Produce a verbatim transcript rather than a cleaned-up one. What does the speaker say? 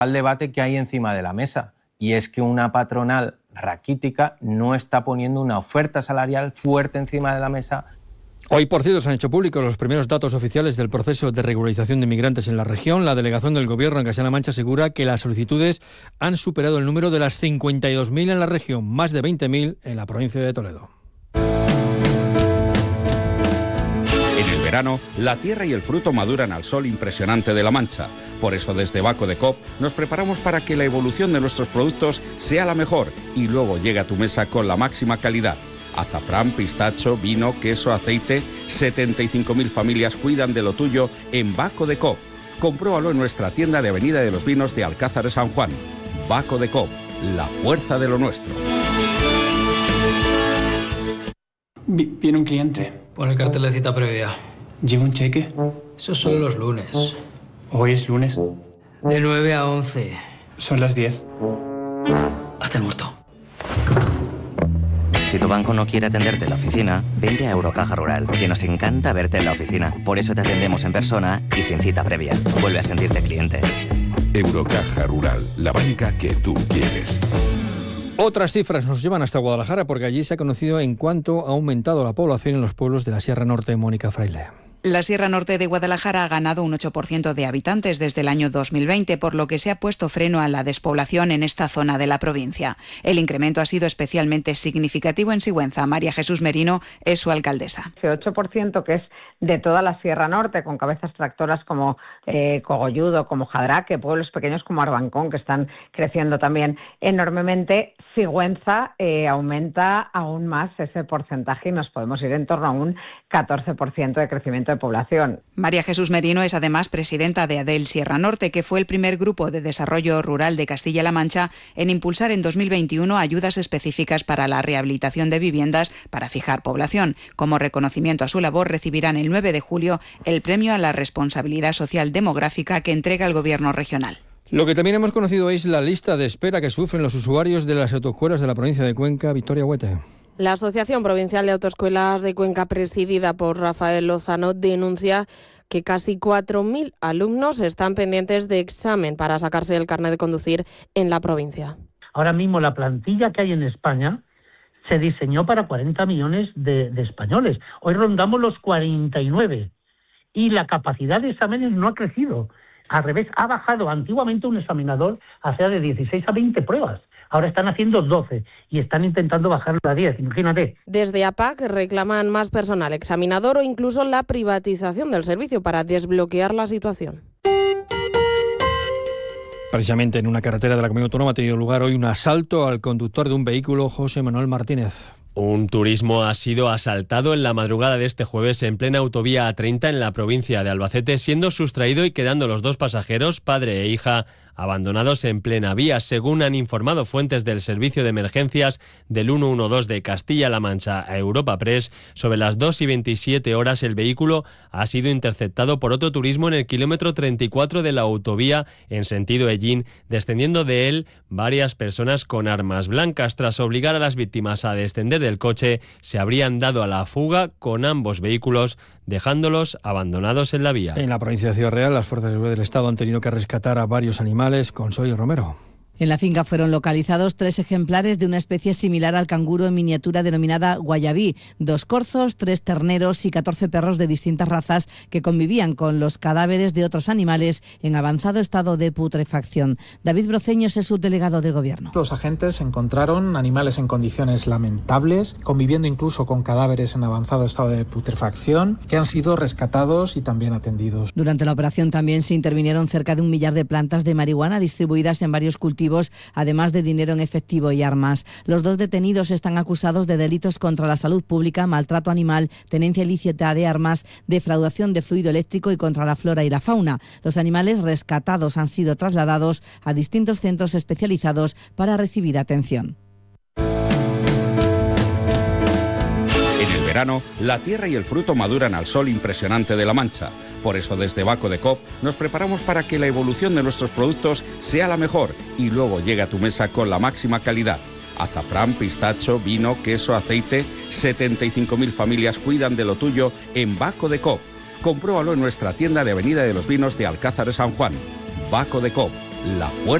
Al debate que hay encima de la mesa, y es que una patronal raquítica no está poniendo una oferta salarial fuerte encima de la mesa. Hoy, por cierto, se han hecho públicos los primeros datos oficiales del proceso de regularización de inmigrantes en la región. La delegación del Gobierno en Castilla-La Mancha asegura que las solicitudes han superado el número de las cincuenta y dos mil en la región, más de veinte mil en la provincia de Toledo. En el verano, la tierra y el fruto maduran al sol impresionante de La Mancha. Por eso, desde Baco de Coop nos preparamos para que la evolución de nuestros productos sea la mejor y luego llegue a tu mesa con la máxima calidad. Azafrán, pistacho, vino, queso, aceite. setenta y cinco mil familias cuidan de lo tuyo en Baco de Coop. Compruébalo en nuestra tienda de Avenida de los Vinos de Alcázar de San Juan. Baco de Coop, la fuerza de lo nuestro. Viene un cliente. Pon el cartel de cita previa. ¿Lleva un cheque? Esos son los lunes. Hoy es lunes. De nueve a once. Son las diez. Hazte el muerto. Si tu banco no quiere atenderte en la oficina, vente a Eurocaja Rural, que nos encanta verte en la oficina. Por eso te atendemos en persona y sin cita previa. Vuelve a sentirte cliente. Eurocaja Rural, la banca que tú quieres. Otras cifras nos llevan hasta Guadalajara, porque allí se ha conocido en cuánto ha aumentado la población en los pueblos de la Sierra Norte. Mónica Fraile. La Sierra Norte de Guadalajara ha ganado un ocho por ciento de habitantes desde el año dos mil veinte, por lo que se ha puesto freno a la despoblación en esta zona de la provincia. El incremento ha sido especialmente significativo en Sigüenza. María Jesús Merino es su alcaldesa. Ese ocho por ciento que es de toda la Sierra Norte, con cabezas tractoras como eh, Cogolludo, como Jadraque, pueblos pequeños como Arbancón, que están creciendo también enormemente. Sigüenza eh, aumenta aún más ese porcentaje y nos podemos ir en torno a un catorce por ciento de crecimiento de población. María Jesús Merino es además presidenta de ADEL Sierra Norte, que fue el primer grupo de desarrollo rural de Castilla-La Mancha en impulsar en dos mil veintiuno ayudas específicas para la rehabilitación de viviendas para fijar población. Como reconocimiento a su labor, recibirán el nueve de julio el premio a la responsabilidad social demográfica que entrega el Gobierno regional. Lo que también hemos conocido es la lista de espera que sufren los usuarios de las autoescuelas de la provincia de Cuenca. Victoria Huete. La Asociación Provincial de Autoescuelas de Cuenca, presidida por Rafael Lozano, denuncia que casi cuatro mil alumnos están pendientes de examen para sacarse el carnet de conducir en la provincia. Ahora mismo la plantilla que hay en España se diseñó para cuarenta millones de, de españoles. Hoy rondamos los cuarenta y nueve y la capacidad de exámenes no ha crecido. Al revés, ha bajado. Antiguamente un examinador hacía de dieciséis a veinte pruebas. Ahora están haciendo doce y están intentando bajarlo a diez, imagínate. Desde A P A C reclaman más personal examinador o incluso la privatización del servicio para desbloquear la situación. Precisamente en una carretera de la Comunidad Autónoma ha tenido lugar hoy un asalto al conductor de un vehículo, José Manuel Martínez. Un turismo ha sido asaltado en la madrugada de este jueves en plena autovía A treinta en la provincia de Albacete, siendo sustraído y quedando los dos pasajeros, padre e hija, abandonados en plena vía, según han informado fuentes del Servicio de Emergencias del ciento doce de Castilla-La Mancha a Europa Press. Sobre las dos y veintisiete horas el vehículo ha sido interceptado por otro turismo en el kilómetro treinta y cuatro de la autovía en sentido Ellín, descendiendo de él varias personas con armas blancas. Tras obligar a las víctimas a descender del coche, se habrían dado a la fuga con ambos vehículos, dejándolos abandonados en la vía. En la provincia de Ciudad Real, las fuerzas de seguridad del Estado han tenido que rescatar a varios animales. Consuelo Romero. En la finca fueron localizados tres ejemplares de una especie similar al canguro en miniatura denominada guayabí, dos corzos, tres terneros y catorce perros de distintas razas que convivían con los cadáveres de otros animales en avanzado estado de putrefacción. David Broceños es subdelegado del Gobierno. Los agentes encontraron animales en condiciones lamentables, conviviendo incluso con cadáveres en avanzado estado de putrefacción, que han sido rescatados y también atendidos. Durante la operación también se intervinieron cerca de un millar de plantas de marihuana distribuidas en varios cultivos, además de dinero en efectivo y armas. Los dos detenidos están acusados de delitos contra la salud pública, maltrato animal, tenencia ilícita de armas, defraudación de fluido eléctrico y contra la flora y la fauna. Los animales rescatados han sido trasladados a distintos centros especializados para recibir atención. En el verano, la tierra y el fruto maduran al sol impresionante de La Mancha. Por eso, desde Baco de Coop nos preparamos para que la evolución de nuestros productos sea la mejor y luego llegue a tu mesa con la máxima calidad. Azafrán, pistacho, vino, queso, aceite. setenta y cinco mil familias cuidan de lo tuyo en Baco de Coop. Compruébalo en nuestra tienda de Avenida de los Vinos de Alcázar de San Juan. Baco de Coop, la fuerza